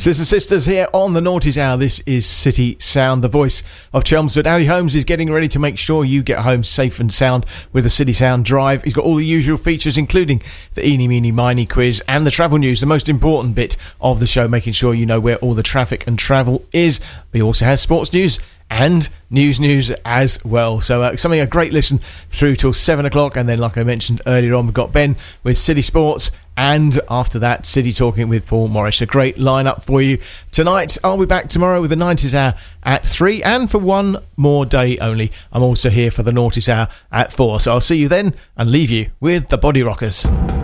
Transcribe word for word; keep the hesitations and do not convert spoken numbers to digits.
Sisters Sisters here on the Naughties Hour. This is City Sound, the voice of Chelmsford. Ali Holmes is getting ready to make sure you get home safe and sound with the City Sound Drive. He's got all the usual features, including the Eeny, Meeny, Miny quiz and the travel news, the most important bit of the show, making sure you know where all the traffic and travel is. He also has sports news and news news as well. So uh, something a great listen through till seven o'clock. And then, like I mentioned earlier on, we've got Ben with City Sports. And after that, City Talking with Paul Morris. A great lineup for you tonight. I'll be back tomorrow with the nineties Hour at three. And for one more day only, I'm also here for the Naughties Hour at four. So I'll see you then and leave you with the Body Rockers.